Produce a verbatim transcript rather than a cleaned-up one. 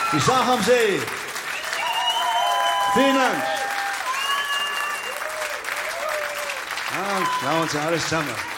Die Sache am See. Vielen Dank. Ja, schauen Sie alles zusammen.